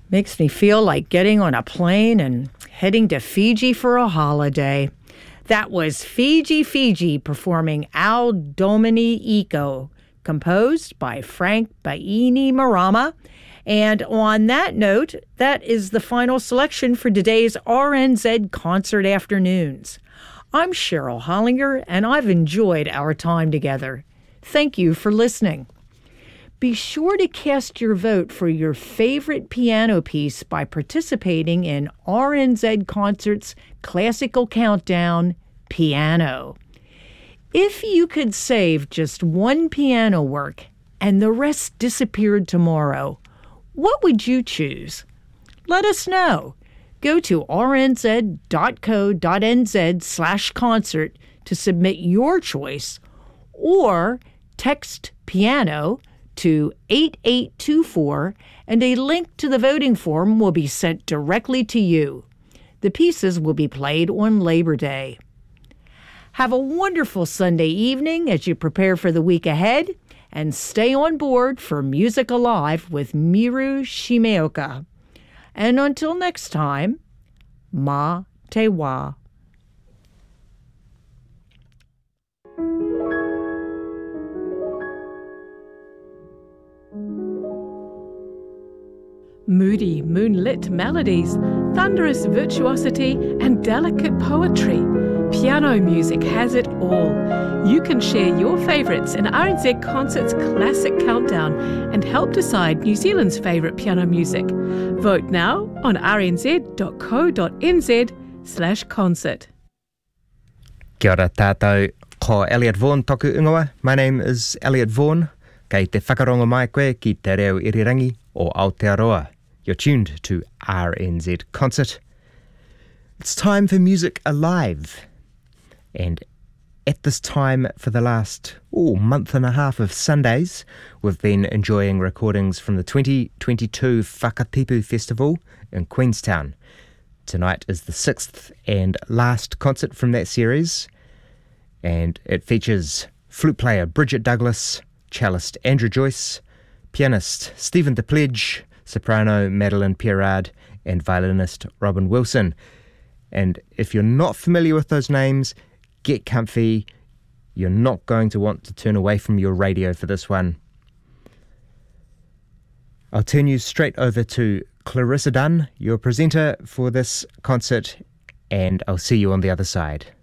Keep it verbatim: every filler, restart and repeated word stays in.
Makes me feel like getting on a plane and heading to Fiji for a holiday. That was Fiji Fiji performing Al Domini Eco, composed by Frank Bainimarama. And on that note, that is the final selection for today's R N Z Concert Afternoons. I'm Cheryl Hollinger, and I've enjoyed our time together. Thank you for listening. Be sure to cast your vote for your favorite piano piece by participating in R N Z Concert's Classical Countdown Piano. If you could save just one piano work and the rest disappeared tomorrow, what would you choose? Let us know. Go to rnz.co.nz slash concert to submit your choice, or text piano to eight eight two four and a link to the voting form will be sent directly to you. The pieces will be played on Labor Day. Have a wonderful Sunday evening as you prepare for the week ahead, and stay on board for Music Alive with Miru Shimeoka. And until next time, Ma Te Wa. Moody, moonlit melodies, thunderous virtuosity, and delicate poetry. Piano music has it all. You can share your favourites in R N Z Concert's Classic Countdown and help decide New Zealand's favourite piano music. Vote now on rnz.co.nz slash concert. Kia ora tātou, ko Elliot Vaughan toku ingoa. My name is Elliot Vaughan. Kei te whakarongo mai koe ki te reo irirangi o Aotearoa. You're tuned to R N Z Concert. It's time for Music Alive. And at this time, for the last oh, month and a half of Sundays, we've been enjoying recordings from the twenty twenty-two Whakatipu Festival in Queenstown. Tonight is the sixth and last concert from that series, and it features flute player Bridget Douglas, cellist Andrew Joyce, pianist Stephen DePledge, soprano Madeline Pierrard, and violinist Robin Wilson. And if you're not familiar with those names, get comfy. You're not going to want to turn away from your radio for this one. I'll turn you straight over to Clarissa Dunn, your presenter for this concert, and I'll see you on the other side.